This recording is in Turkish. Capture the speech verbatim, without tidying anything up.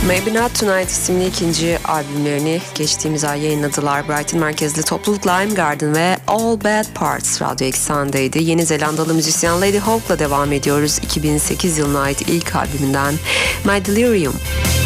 Maybe Not Tonight isimli ikinci albümlerini geçtiğimiz ay yayınladılar. Brighton merkezli topluluk Lime Garden ve All Bad Parts Radyo Eksen'deydi. Yeni Zelandalı müzisyen Lady Hawk'la devam ediyoruz. iki bin sekiz yılına ait ilk albümünden My Delirium.